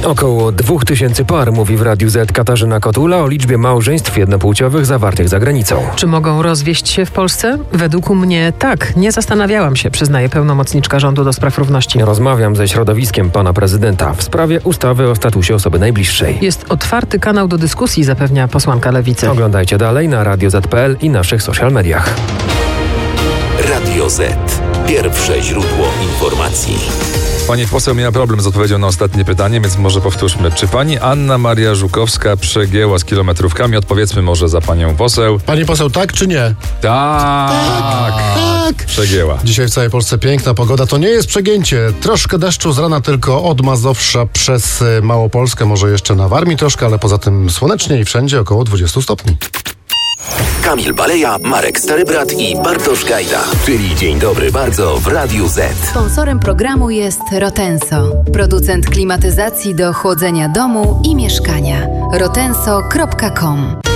Około 2000 par, mówi w Radiu Z Katarzyna Kotula o liczbie małżeństw jednopłciowych zawartych za granicą. Czy mogą rozwieść się w Polsce? Według mnie tak. Nie zastanawiałam się, przyznaje pełnomocniczka rządu do spraw równości. Rozmawiam ze środowiskiem pana prezydenta w sprawie ustawy o statusie osoby najbliższej. Jest otwarty kanał do dyskusji, zapewnia posłanka Lewicy. Oglądajcie dalej na radioz.pl i naszych social mediach. Radio Z. Pierwsze źródło informacji. Pani poseł miała problem z odpowiedzią na ostatnie pytanie, więc może powtórzmy. Czy pani Anna Maria Żukowska przegięła z kilometrówkami? Odpowiedzmy może za panią poseł. Pani poseł, tak czy nie? Tak. Przegięła. Dzisiaj w całej Polsce piękna pogoda. To nie jest przegięcie. Troszkę deszczu z rana tylko od Mazowsza przez Małopolskę, może jeszcze na Warmii troszkę, ale poza tym słonecznie i wszędzie około 20 stopni. Kamil Baleja, Marek Starybrat i Bartosz Gajda. Czyli Dzień Dobry Bardzo w Radiu Z. Sponsorem programu jest Rotenso, producent klimatyzacji do chłodzenia domu i mieszkania. rotenso.com